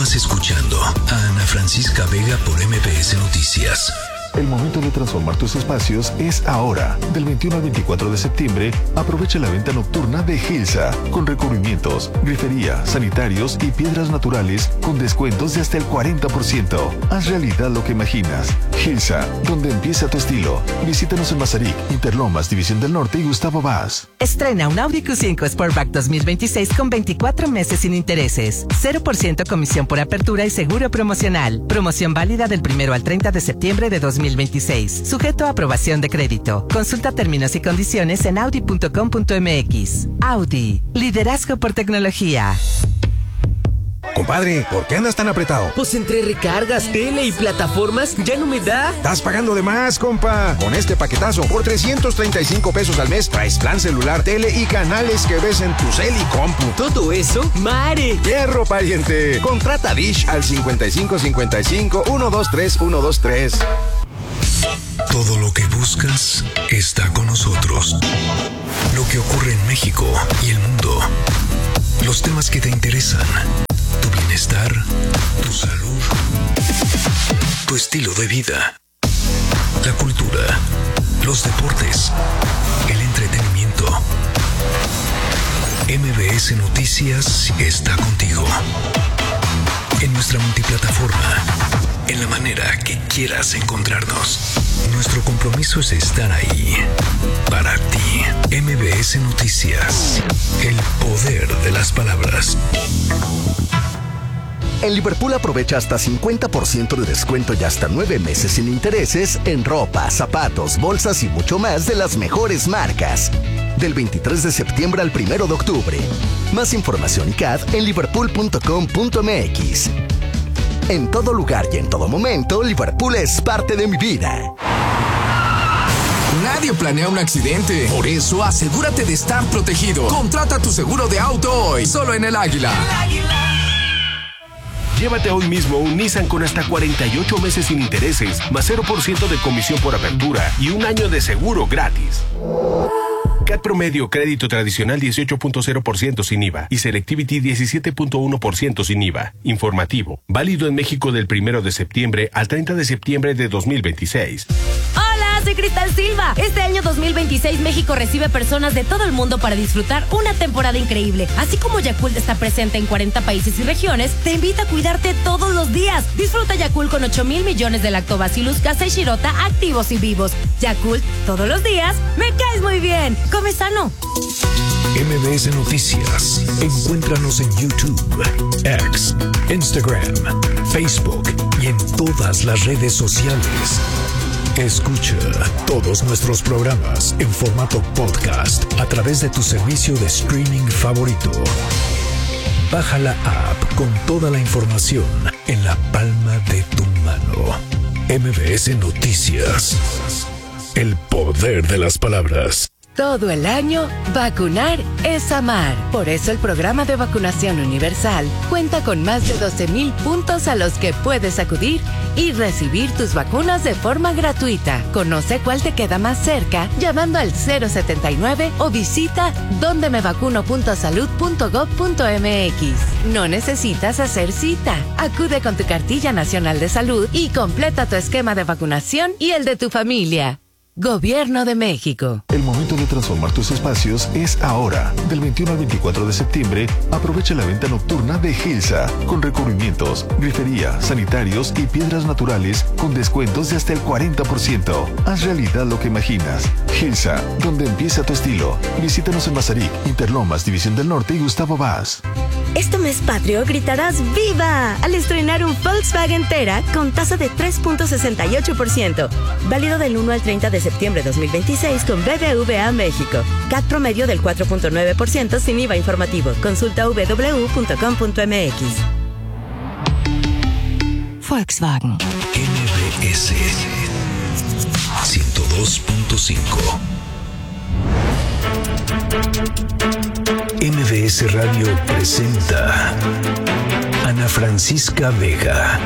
Continúas escuchando a Ana Francisca Vega por MBS Noticias. El momento de transformar tus espacios es ahora. Del 21 al 24 de septiembre, aprovecha la venta nocturna de Gilsa, con recubrimientos, grifería, sanitarios y piedras naturales con descuentos de hasta el 40%. Haz realidad lo que imaginas. Gilsa, donde empieza tu estilo. Visítanos en Mazarik, Interlomas, División del Norte y Gustavo Vaz. Estrena un Audi Q5 Sportback 2026 con 24 meses sin intereses. 0% comisión por apertura y seguro promocional. Promoción válida del 1 al 30 de septiembre de 2026. Sujeto a aprobación de crédito. Consulta términos y condiciones en audi.com.mx. Audi. Liderazgo por tecnología. Compadre, ¿por qué andas tan apretado? Pues entre recargas, tele y plataformas, ya no me da. Estás pagando de más, compa. Con este paquetazo, por 335 pesos al mes, traes plan celular, tele y canales que ves en tu cel y compu. ¿Todo eso? ¡Mare! ¡Fierro, pariente! Contrata Dish al 5555-123123. Todo lo que buscas está con nosotros. Lo que ocurre en México y el mundo. Los temas que te interesan. Tu bienestar, tu salud, tu estilo de vida, la cultura, los deportes, el entretenimiento. MBS Noticias está contigo. En nuestra multiplataforma, en la manera que quieras encontrarnos. Nuestro compromiso es estar ahí para ti. MBS Noticias, el poder de las palabras. En Liverpool aprovecha hasta 50% de descuento y hasta 9 meses sin intereses en ropa, zapatos, bolsas y mucho más de las mejores marcas. Del 23 de septiembre al 1 de octubre. Más información y CAD en liverpool.com.mx. En todo lugar y en todo momento, Liverpool es parte de mi vida. Nadie planea un accidente. Por eso, asegúrate de estar protegido. Contrata tu seguro de auto hoy, solo en El Águila. Llévate hoy mismo un Nissan con hasta 48 meses sin intereses, más 0% de comisión por apertura y un año de seguro gratis. CAT promedio crédito tradicional 18.0% sin IVA y Selectivity 17.1% sin IVA. Informativo. Válido en México del 1 de septiembre al 30 de septiembre de 2026. Hola, soy Cristal Silva. Este año 2026 México recibe personas de todo el mundo para disfrutar una temporada increíble. Así como Yakult está presente en 40 países y regiones, te invita a cuidarte todos los días. Disfruta Yakult con 8,000 millones de Lactobacillus casei shirota activos y vivos. Yakult, todos los días, me caes muy bien. Come sano. MBS Noticias. Encuéntranos en YouTube, X, Instagram, Facebook y en todas las redes sociales. Escucha todos nuestros programas en formato podcast a través de tu servicio de streaming favorito. Baja la app con toda la información en la palma de tu mano. MBS Noticias. El poder de las palabras. Todo el año, vacunar es amar. Por eso el programa de vacunación universal cuenta con más de 12,000 puntos a los que puedes acudir y recibir tus vacunas de forma gratuita. Conoce cuál te queda más cerca llamando al 079 o visita dondemevacuno.salud.gov.mx. No necesitas hacer cita. Acude con tu cartilla nacional de salud y completa tu esquema de vacunación y el de tu familia. Gobierno de México. El momento de transformar tus espacios es ahora. Del 21 al 24 de septiembre, aprovecha la venta nocturna de Gilsa, con recubrimientos, grifería, sanitarios y piedras naturales con descuentos de hasta el 40%. Haz realidad lo que imaginas. Gilsa, donde empieza tu estilo. Visítanos en Mazarik, Interlomas, División del Norte y Gustavo Vaz. Este mes patrio gritarás ¡Viva! Al estrenar un Volkswagen Tera con tasa de 3.68%. Válido del 1 al 30 de septiembre de 2026 con BBVA México. CAT promedio del 4.9% sin IVA informativo. Consulta www.com.mx. Volkswagen. MBS 102.5. MBS Radio presenta Ana Francisca Vega.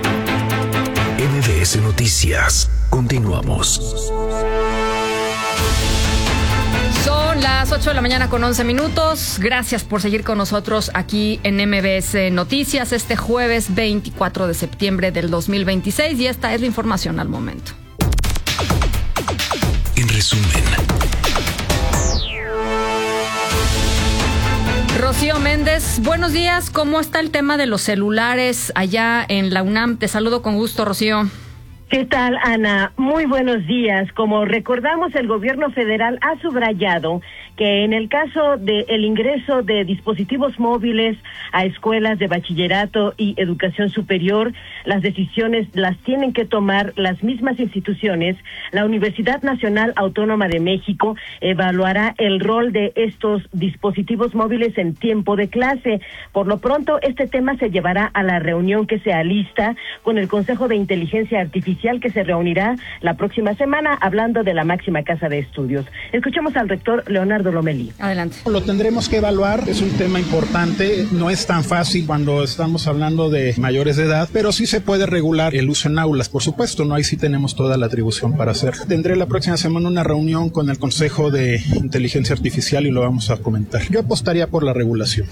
MBS Noticias. Continuamos. Son Las 8 de la mañana con 11 minutos. Gracias por seguir con nosotros aquí en MBS Noticias este jueves 24 de septiembre del 2026 y esta es la información al momento. En resumen. Rocío Méndez, buenos días. ¿Cómo está el tema de los celulares allá en la UNAM? Te saludo con gusto, Rocío. ¿Qué tal, Ana? Muy buenos días. Como recordamos, el gobierno federal ha subrayado que en el caso del ingreso de dispositivos móviles a escuelas de bachillerato y educación superior, las decisiones las tienen que tomar las mismas instituciones. La Universidad Nacional Autónoma de México evaluará el rol de estos dispositivos móviles en tiempo de clase. Por lo pronto, este tema se llevará a la reunión que se alista con el Consejo de Inteligencia Artificial que se reunirá la próxima semana, hablando de la máxima casa de estudios. Escuchemos al rector Leonardo Lomelí. Adelante. Lo tendremos que evaluar, es un tema importante, no es tan fácil cuando estamos hablando de mayores de edad, pero sí se puede regular el uso en aulas, por supuesto, ¿no? Ahí sí tenemos toda la atribución para hacerlo. Tendré la próxima semana una reunión con el Consejo de Inteligencia Artificial y lo vamos a comentar. Yo apostaría por la regulación.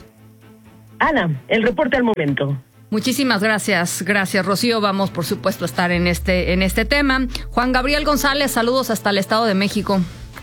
Ana, el reporte al momento. Muchísimas gracias, Rocío. Vamos, por supuesto, a estar en este tema. Juan Gabriel González, saludos hasta el Estado de México.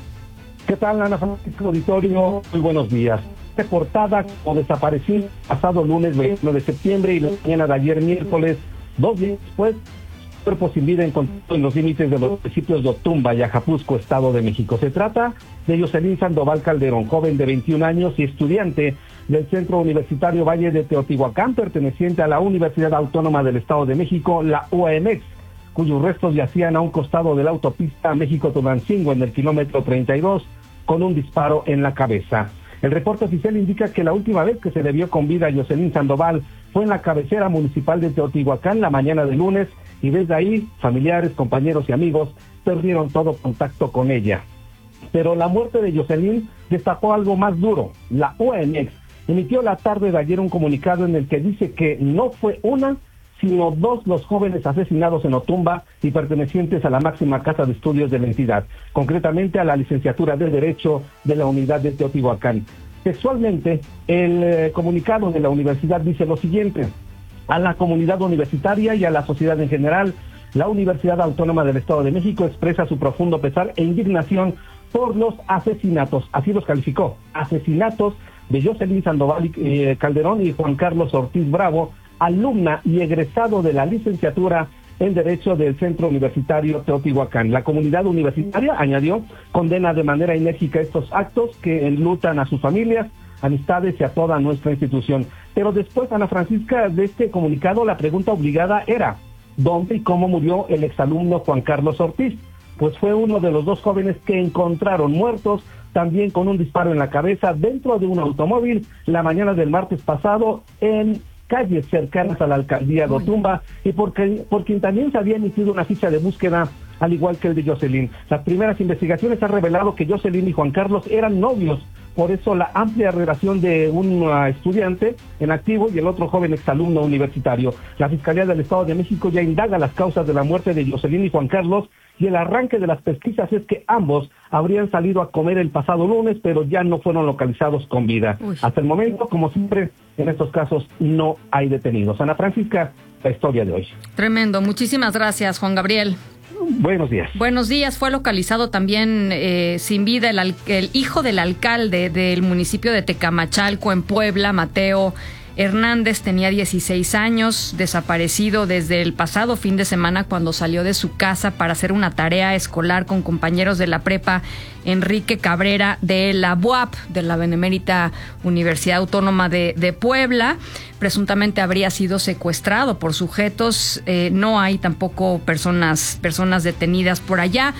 ¿Qué tal, Ana Francisco Auditorio? Muy buenos días. Reportada como desapareció pasado lunes 21 de septiembre y la mañana de ayer miércoles, 2 días después, cuerpo sin vida encontrado en los límites de los municipios de Otumba y Ajapusco, Estado de México. Se trata de Yoselín Sandoval Calderón, joven de 21 años y estudiante del Centro Universitario Valle de Teotihuacán, perteneciente a la Universidad Autónoma del Estado de México, la UAMX, cuyos restos yacían a un costado de la autopista México-Tulancingo en el kilómetro 32, con un disparo en la cabeza. El reporte oficial indica que la última vez que se le vio con vida a Yoselín Sandoval fue en la cabecera municipal de Teotihuacán la mañana de lunes, y desde ahí familiares, compañeros y amigos perdieron todo contacto con ella. Pero la muerte de Yoselín destapó algo más duro. La UAMX emitió la tarde de ayer un comunicado en el que dice que no fue una, sino 2 los jóvenes asesinados en Otumba y pertenecientes a la máxima casa de estudios de la entidad, concretamente a la licenciatura de Derecho de la unidad de Teotihuacán. Textualmente, el comunicado de la universidad dice lo siguiente: a la comunidad universitaria y a la sociedad en general, la Universidad Autónoma del Estado de México expresa su profundo pesar e indignación por los asesinatos, así los calificó, asesinatos de Yoselín Sandoval Calderón y Juan Carlos Ortiz Bravo, alumna y egresado de la licenciatura en Derecho del Centro Universitario Teotihuacán. La comunidad universitaria, añadió, condena de manera enérgica estos actos que enlutan a sus familias, amistades y a toda nuestra institución. Pero después, Ana Francisca, de este comunicado, la pregunta obligada era: ¿dónde y cómo murió el exalumno Juan Carlos Ortiz? Pues fue uno de los 2 jóvenes que encontraron muertos, también con un disparo en la cabeza, dentro de un automóvil la mañana del martes pasado en calles cercanas a la alcaldía de Otumba, y por quien también se había emitido una ficha de búsqueda, al igual que el de Yoselín. Las primeras investigaciones han revelado que Yoselín y Juan Carlos eran novios, por eso la amplia relación de un estudiante en activo y el otro joven exalumno universitario. La Fiscalía del Estado de México ya indaga las causas de la muerte de Yoselín y Juan Carlos, y el arranque de las pesquisas es que ambos habrían salido a comer el pasado lunes, pero ya no fueron localizados con vida. Hasta el momento, como siempre, en estos casos no hay detenidos. Ana Francisca, la historia de hoy. Tremendo. Muchísimas gracias, Juan Gabriel. Buenos días. Buenos días. Fue localizado también sin vida el hijo del alcalde del municipio de Tecamachalco, en Puebla, Mateo Hernández. Tenía 16 años, desaparecido desde el pasado fin de semana, cuando salió de su casa para hacer una tarea escolar con compañeros de la prepa Enrique Cabrera de la UAP, de la Benemérita Universidad Autónoma de Puebla. Presuntamente habría sido secuestrado por sujetos. No hay tampoco personas detenidas por allá.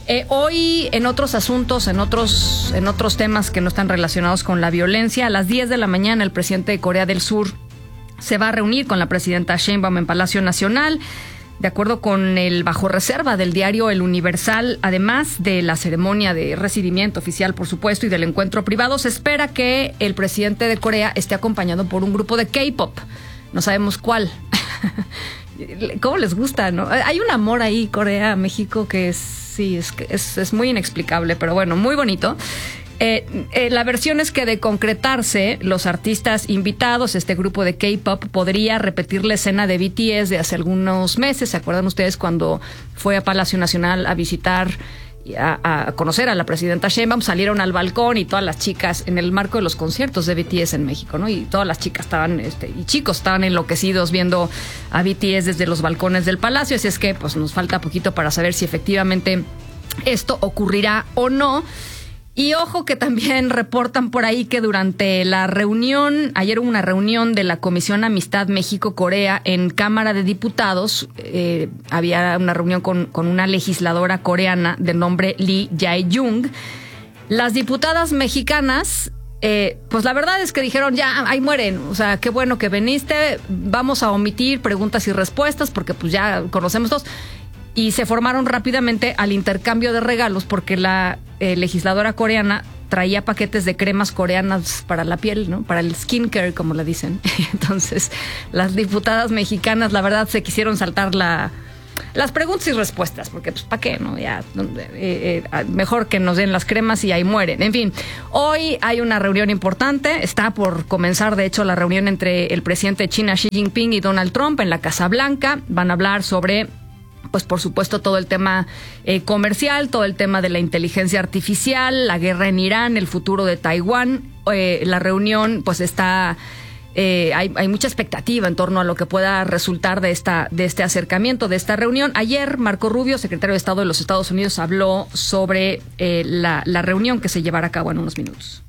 Hoy, en otros asuntos, en otros temas que no están relacionados con la violencia, a las 10 de la mañana el presidente de Corea del Sur se va a reunir con la presidenta Sheinbaum en Palacio Nacional. De acuerdo con el bajo reserva del diario El Universal, además de la ceremonia de recibimiento oficial, por supuesto, y del encuentro privado, se espera que el presidente de Corea esté acompañado por un grupo de K-pop. No sabemos cuál. ¿Cómo les gusta, no? Hay un amor ahí, Corea, México, que es muy inexplicable, pero bueno, muy bonito. La versión es que de concretarse, los artistas invitados, este grupo de K-pop, podría repetir la escena de BTS de hace algunos meses. ¿Se acuerdan ustedes cuando fue a Palacio Nacional a visitar, a conocer a la presidenta Sheinbaum? Salieron al balcón y todas las chicas, en el marco de los conciertos de BTS en México, ¿no? Y todas las chicas estaban, y chicos estaban enloquecidos viendo a BTS desde los balcones del Palacio. Así es que, pues, nos falta poquito para saber si efectivamente esto ocurrirá o no. Y ojo que también reportan por ahí que durante la reunión, ayer hubo una reunión de la Comisión Amistad México-Corea en Cámara de Diputados. Había una reunión con una legisladora coreana de nombre Lee Jae-jung. Las diputadas mexicanas, pues la verdad es que dijeron, ya, ahí mueren. O sea, qué bueno que viniste, vamos a omitir preguntas y respuestas porque pues ya conocemos todos. Y se formaron rápidamente al intercambio de regalos porque la legisladora coreana traía paquetes de cremas coreanas para la piel, ¿no? Para el skincare, como le dicen. Entonces, las diputadas mexicanas, la verdad, se quisieron saltar las preguntas y respuestas, porque pues ¿para qué, no? Ya mejor que nos den las cremas y ahí mueren. En fin, hoy hay una reunión importante, está por comenzar de hecho la reunión entre el presidente de China Xi Jinping y Donald Trump en la Casa Blanca. Van a hablar sobre, pues por supuesto, todo el tema comercial, todo el tema de la inteligencia artificial, la guerra en Irán, el futuro de Taiwán. La reunión pues está, hay mucha expectativa en torno a lo que pueda resultar de este acercamiento, de esta reunión. Ayer Marco Rubio, secretario de Estado de los Estados Unidos, habló sobre la reunión que se llevará a cabo en unos minutos.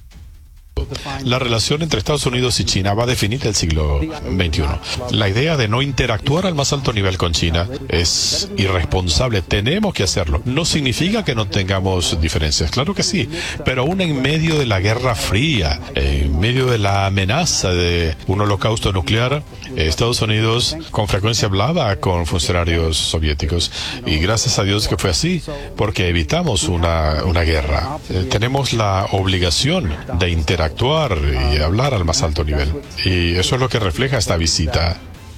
La relación entre Estados Unidos y China va a definir el siglo XXI. La idea de no interactuar al más alto nivel con China es irresponsable. Tenemos que hacerlo. No significa que no tengamos diferencias, claro que sí, pero aún en medio de la Guerra Fría, en medio de la amenaza de un holocausto nuclear, Estados Unidos con frecuencia hablaba con funcionarios soviéticos y gracias a Dios que fue así, porque evitamos una guerra. Tenemos la obligación de interactuar y hablar al más alto nivel. Y eso es lo que refleja esta visita.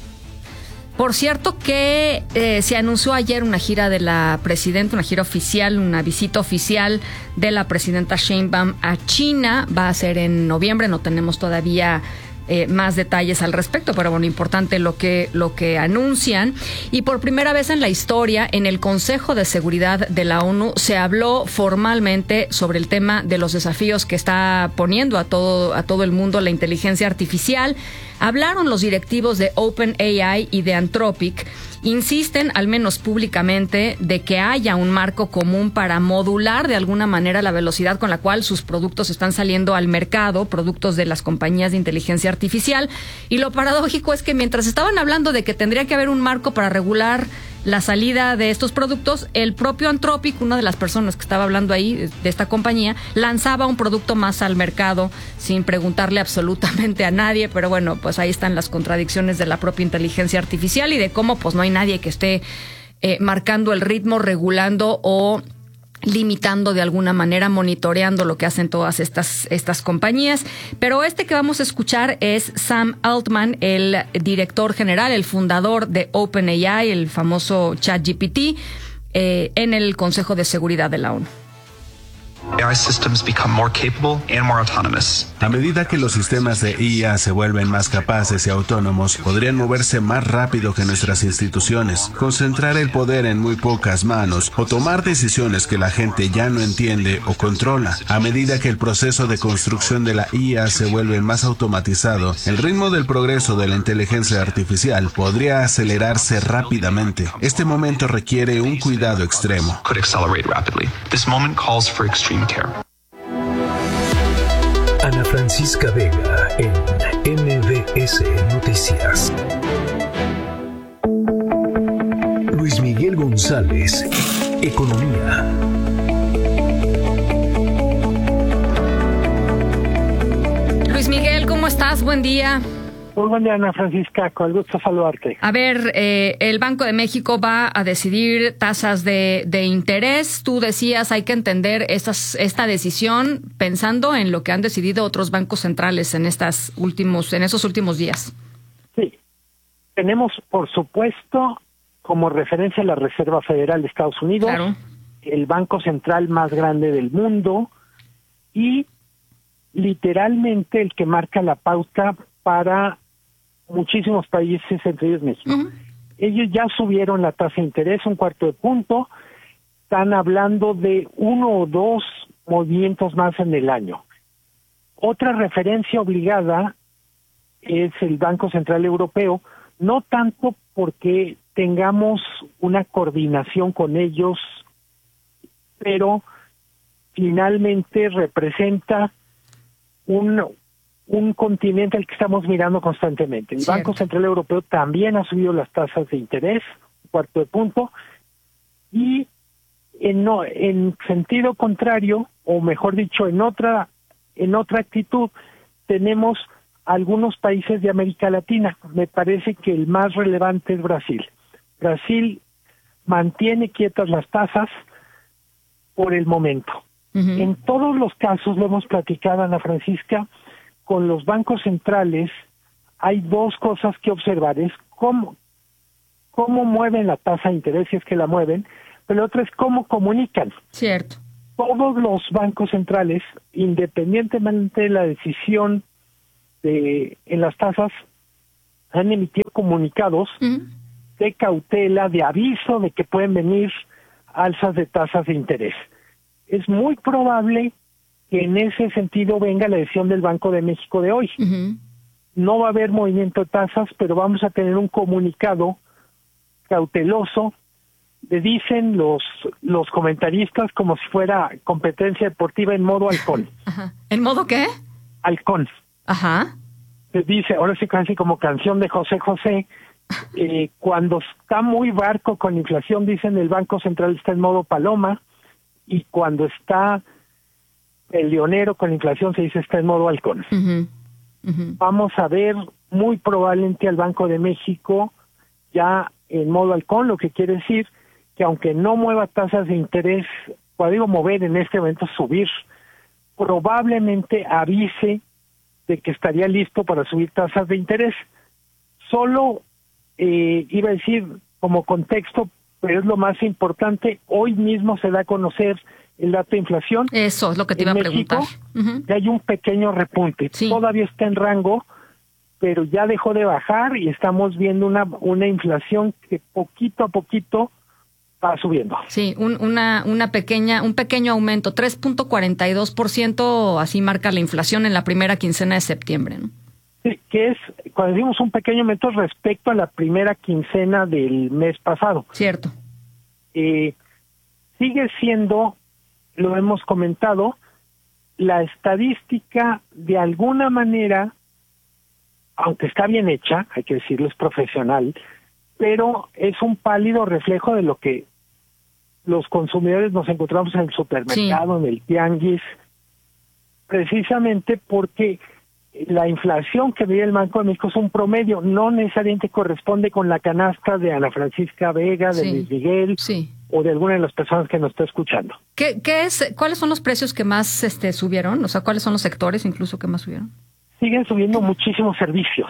Por cierto que se anunció ayer una gira de la presidenta, una gira oficial, una visita oficial de la presidenta Sheinbaum a China. Va a ser en noviembre, no tenemos todavía más detalles al respecto, pero bueno, importante lo que anuncian. Y por primera vez en la historia, en el Consejo de Seguridad de la ONU se habló formalmente sobre el tema de los desafíos que está poniendo a todo el mundo la inteligencia artificial. Hablaron los directivos de OpenAI y de Anthropic. Insisten, al menos públicamente, de que haya un marco común para modular de alguna manera la velocidad con la cual sus productos están saliendo al mercado, productos de las compañías de inteligencia artificial. Y lo paradójico es que mientras estaban hablando de que tendría que haber un marco para regular la salida de estos productos, el propio Anthropic, una de las personas que estaba hablando ahí de esta compañía, lanzaba un producto más al mercado sin preguntarle absolutamente a nadie. Pero bueno, pues ahí están las contradicciones de la propia inteligencia artificial y de cómo pues no hay nadie que esté marcando el ritmo, regulando o limitando de alguna manera, monitoreando lo que hacen todas estas compañías. Pero que vamos a escuchar es Sam Altman, el director general, el fundador de OpenAI, el famoso ChatGPT, en el Consejo de Seguridad de la ONU. A medida que los sistemas de IA se vuelven más capaces y autónomos, podrían moverse más rápido que nuestras instituciones, concentrar el poder en muy pocas manos o tomar decisiones que la gente ya no entiende o controla. A medida que el proceso de construcción de la IA se vuelve más automatizado, el ritmo del progreso de la inteligencia artificial podría acelerarse rápidamente. Este momento requiere un cuidado extremo. Ana Francisca Vega en MBS Noticias. Luis Miguel González, Economía. Luis Miguel, ¿cómo estás? Buen día. Muy buen día, Ana Francisca, con el gusto saludarte. A ver, el Banco de México va a decidir tasas de interés. Tú decías, hay que entender esta decisión pensando en lo que han decidido otros bancos centrales en esos últimos días. Sí, tenemos, por supuesto, como referencia la Reserva Federal de Estados Unidos, claro, el banco central más grande del mundo, y literalmente el que marca la pauta para muchísimos países, entre ellos México. Ellos ya subieron la tasa de interés 1/4 punto, están hablando de 1 o 2 movimientos más en el año. Otra referencia obligada es el Banco Central Europeo, no tanto porque tengamos una coordinación con ellos, pero finalmente representa un continente al que estamos mirando constantemente. El Banco Central Europeo también ha subido las tasas de interés, 1/4 punto, y en sentido contrario, o mejor dicho, en otra actitud, tenemos algunos países de América Latina. Me parece que el más relevante es Brasil. Brasil mantiene quietas las tasas por el momento. En todos los casos, lo hemos platicado, Ana Francisca, con los bancos centrales hay 2 cosas que observar. Es cómo mueven la tasa de interés, si es que la mueven, pero la otra es cómo comunican. Cierto. Todos los bancos centrales, independientemente de la decisión en las tasas, han emitido comunicados de cautela, de aviso de que pueden venir alzas de tasas de interés. Es muy probable que en ese sentido venga la decisión del Banco de México de hoy. No va a haber movimiento de tasas, pero vamos a tener un comunicado cauteloso. Le dicen los comentaristas como si fuera competencia deportiva en modo halcón. ¿En modo qué? Halcón. Se dice, ahora sí casi como canción de José José, cuando está muy barco con inflación, dicen el Banco Central está en modo paloma, y cuando está el leonero con inflación se dice está en modo halcón. Vamos a ver muy probablemente al Banco de México ya en modo halcón, lo que quiere decir que aunque no mueva tasas de interés, cuando digo mover en este momento, subir, probablemente avise de que estaría listo para subir tasas de interés. Solo iba a decir como contexto, pero es lo más importante, hoy mismo se da a conocer el dato de inflación. Eso es lo que te iba a preguntar. Ya hay un pequeño repunte. Todavía está en rango, pero ya dejó de bajar y estamos viendo una inflación que poquito a poquito va subiendo. Sí, un pequeño aumento, 3.42%, así marca la inflación en la primera quincena de septiembre, ¿no? Sí, que es, cuando decimos un pequeño aumento respecto a la primera quincena del mes pasado. Cierto. Sigue siendo, lo hemos comentado, la estadística de alguna manera, aunque está bien hecha, hay que decirlo, es profesional, pero es un pálido reflejo de lo que los consumidores nos encontramos en el supermercado, en el tianguis, precisamente porque la inflación que mide el Banco de México es un promedio, no necesariamente corresponde con la canasta de Ana Francisca Vega, de Luis Miguel, o de alguna de las personas que nos está escuchando. ¿Cuáles son los precios que más subieron? O sea, ¿cuáles son los sectores incluso que más subieron? Siguen subiendo muchísimos servicios.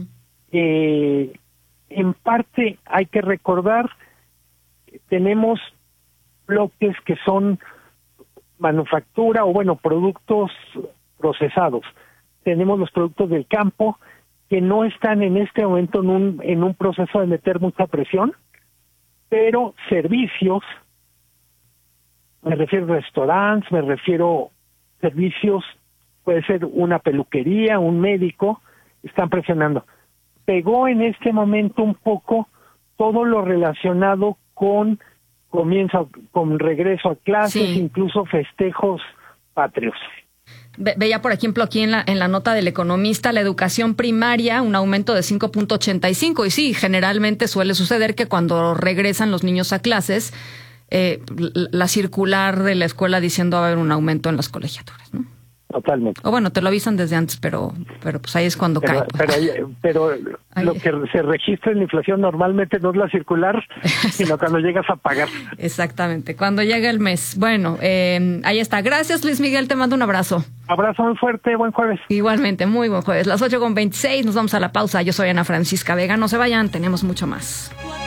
En parte hay que recordar, tenemos bloques que son manufactura o productos procesados. Tenemos los productos del campo que no están en este momento en un proceso de meter mucha presión, pero servicios, me refiero a restaurantes, me refiero a servicios, puede ser una peluquería, un médico, están presionando. Pegó en este momento un poco todo lo relacionado con regreso a clases, incluso festejos patrios. Veía, por ejemplo, aquí en la nota del Economista, la educación primaria, un aumento de 5.85. Y sí, generalmente suele suceder que cuando regresan los niños a clases, la circular de la escuela diciendo va a haber un aumento en las colegiaturas, ¿no? Totalmente. O bueno, te lo avisan desde antes, pero pues ahí es cuando cae. Pero lo que se registra en la inflación normalmente no es la circular, sino cuando llegas a pagar. Exactamente, cuando llega el mes. Bueno, ahí está. Gracias, Luis Miguel, te mando un abrazo. Abrazo muy fuerte, buen jueves. Igualmente, muy buen jueves. Las 8:26, nos vamos a la pausa. Yo soy Ana Francisca Vega, no se vayan, tenemos mucho más.